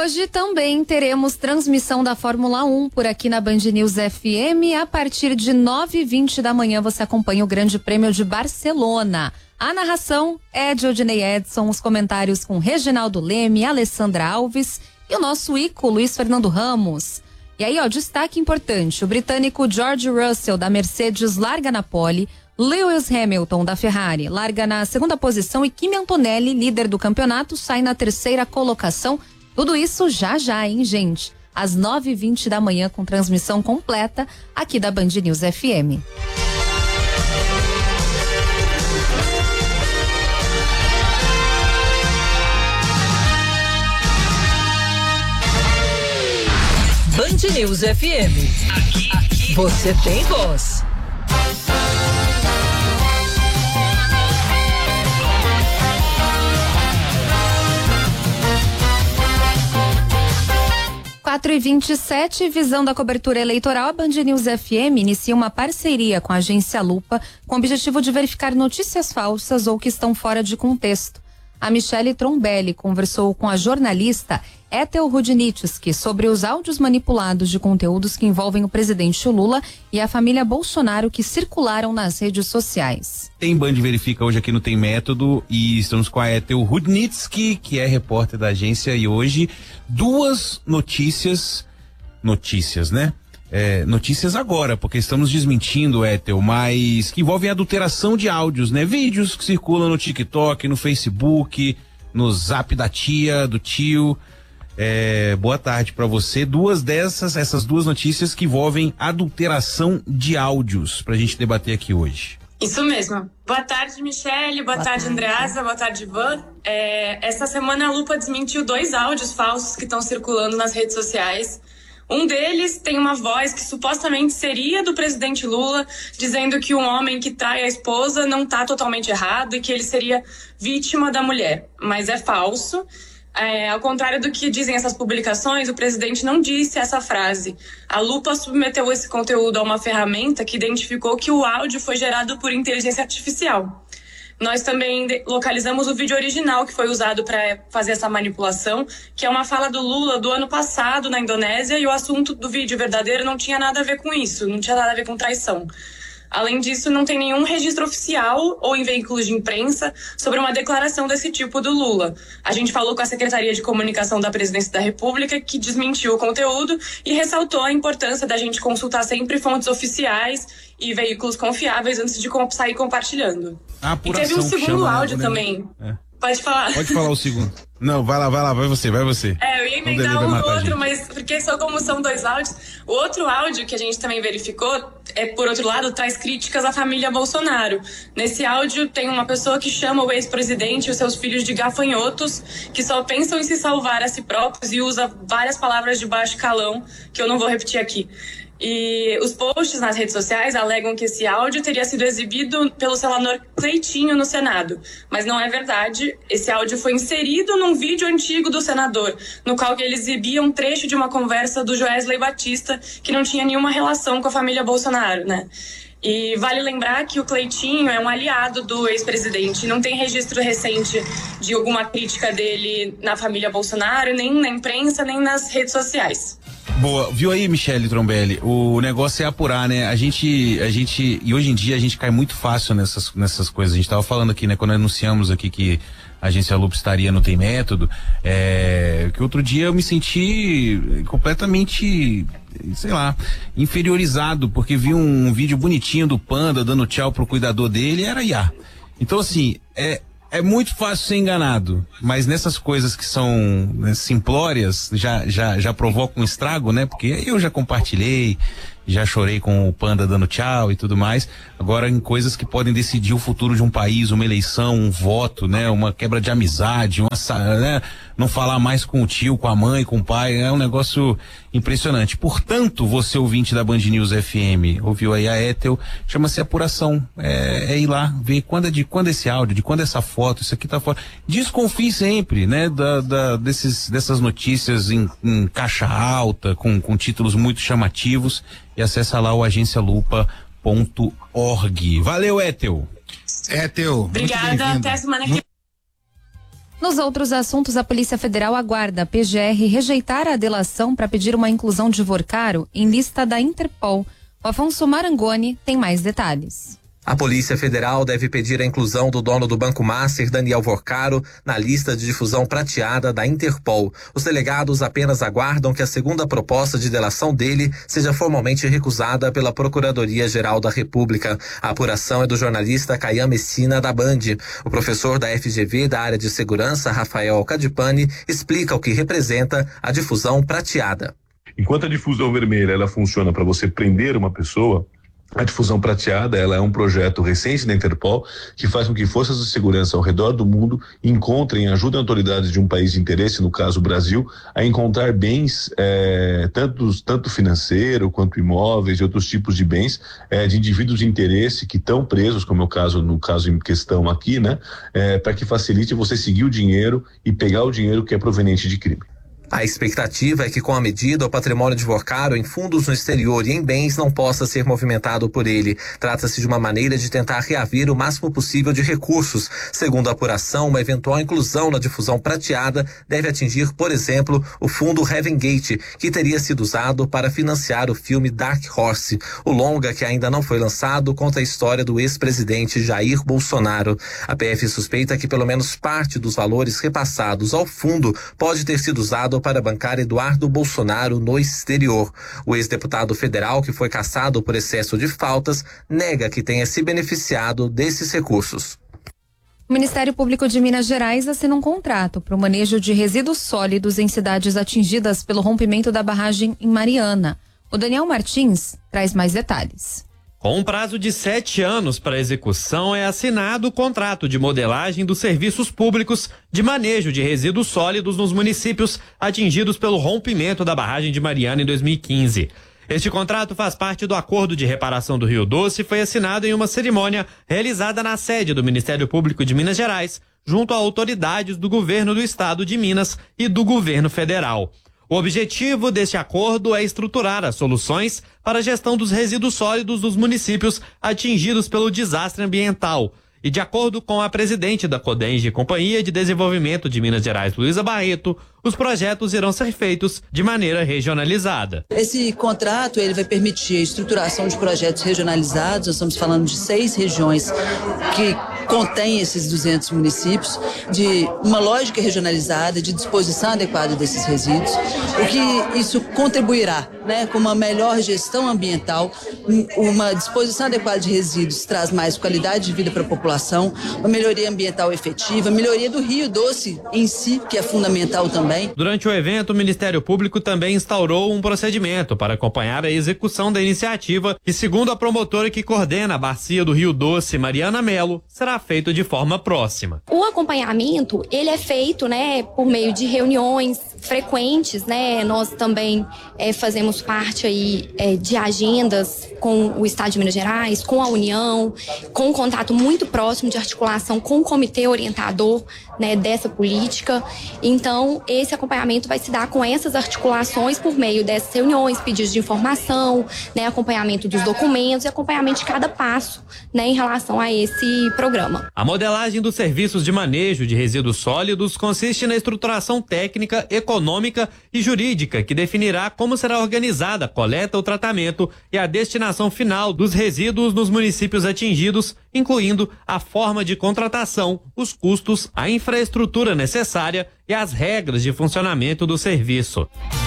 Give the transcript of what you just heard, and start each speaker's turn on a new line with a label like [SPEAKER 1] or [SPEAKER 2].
[SPEAKER 1] hoje também teremos transmissão da Fórmula 1 por aqui na Band News FM. A partir de 9h20 da manhã você acompanha o Grande Prêmio de Barcelona. A narração é de Odinei Edson, os comentários com Reginaldo Leme, Alessandra Alves e o nosso Ico, Luiz Fernando Ramos. E aí, destaque importante, o britânico George Russell da Mercedes larga na pole, Lewis Hamilton da Ferrari larga na segunda posição e Kimi Antonelli, líder do campeonato, sai na terceira colocação. Tudo isso já, hein, gente? Às 9h20 da manhã com transmissão completa aqui da Band News FM.
[SPEAKER 2] Band News FM. Aqui você tem voz.
[SPEAKER 1] Quatro e 27, visão da cobertura eleitoral, a Band News FM inicia uma parceria com a agência Lupa com o objetivo de verificar notícias falsas ou que estão fora de contexto. A Michele Trombelli conversou com a jornalista Ethel Rudnitsky sobre os áudios manipulados de conteúdos que envolvem o presidente Lula e a família Bolsonaro que circularam nas redes sociais.
[SPEAKER 3] Tem Band Verifica hoje aqui no Tem Método e estamos com a Ethel Rudnitsky, que é repórter da agência, e hoje duas notícias, né? Notícias agora, porque estamos desmentindo, Ethel, mas que envolvem adulteração de áudios, né? Vídeos que circulam no TikTok, no Facebook, no Zap da tia, do tio. Boa tarde pra você. Essas duas notícias que envolvem adulteração de áudios pra gente debater aqui hoje.
[SPEAKER 4] Isso mesmo. Boa tarde, Michele. Boa tarde, Andreasa. Boa tarde, Ivan. Essa semana a Lupa desmentiu 2 áudios falsos que estão circulando nas redes sociais. Um deles tem uma voz que supostamente seria do presidente Lula, dizendo que um homem que trai a esposa não está totalmente errado e que ele seria vítima da mulher. Mas é falso. Ao contrário do que dizem essas publicações, o presidente não disse essa frase. A Lupa submeteu esse conteúdo a uma ferramenta que identificou que o áudio foi gerado por inteligência artificial. Nós também localizamos o vídeo original que foi usado para fazer essa manipulação, que é uma fala do Lula do ano passado na Indonésia, e o assunto do vídeo verdadeiro não tinha nada a ver com isso, não tinha nada a ver com traição. Além disso, não tem nenhum registro oficial ou em veículos de imprensa sobre uma declaração desse tipo do Lula. A gente falou com a Secretaria de Comunicação da Presidência da República, que desmentiu o conteúdo e ressaltou a importância da gente consultar sempre fontes oficiais e veículos confiáveis antes de sair compartilhando. E teve um segundo áudio também. Pode falar.
[SPEAKER 3] Pode falar o segundo. Não, vai lá, vai você.
[SPEAKER 4] Eu ia emendar um no outro, mas porque só como são 2 áudios. O outro áudio que a gente também verificou, por outro lado, traz críticas à família Bolsonaro. Nesse áudio tem uma pessoa que chama o ex-presidente e os seus filhos de gafanhotos, que só pensam em se salvar a si próprios e usa várias palavras de baixo calão, que eu não vou repetir aqui. E os posts nas redes sociais alegam que esse áudio teria sido exibido pelo senador Cleitinho no Senado. Mas não é verdade. Esse áudio foi inserido num vídeo antigo do senador, no qual ele exibia um trecho de uma conversa do Joesley Batista, que não tinha nenhuma relação com a família Bolsonaro, né? E vale lembrar que o Cleitinho é um aliado do ex-presidente. Não tem registro recente de alguma crítica dele na família Bolsonaro, nem na imprensa, nem nas redes sociais.
[SPEAKER 3] Boa, viu aí, Michele Trombelli? O negócio é apurar, né? A gente, e hoje em dia a gente cai muito fácil nessas coisas. A gente tava falando aqui, né? Quando anunciamos aqui que a agência Lupa estaria no Tem Método, que outro dia eu me senti completamente, sei lá, inferiorizado, porque vi um vídeo bonitinho do Panda dando tchau pro cuidador dele, e era IA. Então, assim, é muito fácil ser enganado, mas nessas coisas que são, né, simplórias, já provoca um estrago, né? Porque eu já compartilhei, já chorei com o Panda dando tchau e tudo mais. Agora, em coisas que podem decidir o futuro de um país, uma eleição, um voto, né? Uma quebra de amizade, né? Não falar mais com o tio, com a mãe, com o pai, é um negócio impressionante. Portanto, você ouvinte da Band News FM, ouviu aí a Ethel, chama-se apuração, é ir lá, ver quando esse áudio, de quando essa foto, isso aqui tá fora. Desconfie sempre, né? Dessas notícias em caixa alta, com títulos muito chamativos, e acessa lá o agencialupa.org. Valeu, Ethel.
[SPEAKER 4] Obrigada, até a semana que vem.
[SPEAKER 1] Nos outros assuntos, a Polícia Federal aguarda a PGR rejeitar a delação para pedir uma inclusão de Vorcaro em lista da Interpol. O Afonso Marangoni tem mais detalhes.
[SPEAKER 5] A Polícia Federal deve pedir a inclusão do dono do Banco Master, Daniel Vorcaro, na lista de difusão prateada da Interpol. Os delegados apenas aguardam que a segunda proposta de delação dele seja formalmente recusada pela Procuradoria-Geral da República. A apuração é do jornalista Caian Messina, da Band. O professor da FGV da área de segurança, Rafael Cadipani, explica o que representa a difusão prateada.
[SPEAKER 6] Enquanto a difusão vermelha ela funciona para você prender uma pessoa, a difusão prateada, ela é um projeto recente da Interpol que faz com que forças de segurança ao redor do mundo encontrem, ajudem autoridades de um país de interesse, no caso o Brasil, a encontrar bens, tanto financeiro quanto imóveis e outros tipos de bens de indivíduos de interesse que estão presos, como é o caso, no caso em questão aqui, né? Para que facilite você seguir o dinheiro e pegar o dinheiro que é proveniente de crime.
[SPEAKER 5] A expectativa é que, com a medida, o patrimônio de Vorcaro em fundos no exterior e em bens não possa ser movimentado por ele. Trata-se de uma maneira de tentar reaver o máximo possível de recursos. Segundo a apuração, uma eventual inclusão na difusão prateada deve atingir, por exemplo, o fundo Heaven Gate, que teria sido usado para financiar o filme Dark Horse, o longa que ainda não foi lançado, conta a história do ex-presidente Jair Bolsonaro. A PF suspeita que pelo menos parte dos valores repassados ao fundo pode ter sido usado para bancar Eduardo Bolsonaro no exterior. O ex-deputado federal, que foi cassado por excesso de faltas, nega que tenha se beneficiado desses recursos.
[SPEAKER 1] O Ministério Público de Minas Gerais assina um contrato para o manejo de resíduos sólidos em cidades atingidas pelo rompimento da barragem em Mariana. O Daniel Martins traz mais detalhes.
[SPEAKER 7] Com um prazo de 7 anos para execução, é assinado o contrato de modelagem dos serviços públicos de manejo de resíduos sólidos nos municípios atingidos pelo rompimento da barragem de Mariana em 2015. Este contrato faz parte do Acordo de Reparação do Rio Doce e foi assinado em uma cerimônia realizada na sede do Ministério Público de Minas Gerais, junto a autoridades do governo do estado de Minas e do governo federal. O objetivo deste acordo é estruturar as soluções para a gestão dos resíduos sólidos dos municípios atingidos pelo desastre ambiental. E de acordo com a presidente da Codenge Companhia de Desenvolvimento de Minas Gerais, Luísa Barreto, os projetos irão ser feitos de maneira regionalizada.
[SPEAKER 8] Esse contrato ele vai permitir a estruturação de projetos regionalizados. Nós estamos falando de 6 regiões que contém esses 200 municípios, de uma lógica regionalizada, de disposição adequada desses resíduos, o que isso contribuirá, né, com uma melhor gestão ambiental, uma disposição adequada de resíduos traz mais qualidade de vida para a população, uma melhoria ambiental efetiva, melhoria do Rio Doce em si, que é fundamental também.
[SPEAKER 7] Durante o evento, o Ministério Público também instaurou um procedimento para acompanhar a execução da iniciativa e, segundo a promotora que coordena a bacia do Rio Doce, Mariana Melo, será feito de forma próxima.
[SPEAKER 9] O acompanhamento, ele é feito, né, por meio de reuniões frequentes, né? Nós também fazemos parte aí de agendas com o Estado de Minas Gerais, com a União, com um contato muito próximo de articulação com o comitê orientador, né, dessa política. Então, esse acompanhamento vai se dar com essas articulações por meio dessas reuniões, pedidos de informação, né, acompanhamento dos documentos e acompanhamento de cada passo, né, em relação a esse programa.
[SPEAKER 7] A modelagem dos serviços de manejo de resíduos sólidos consiste na estruturação técnica, econômica e jurídica que definirá como será organizada a coleta, o tratamento e a destinação final dos resíduos nos municípios atingidos, incluindo a forma de contratação, os custos, a infraestrutura necessária e as regras de funcionamento do serviço.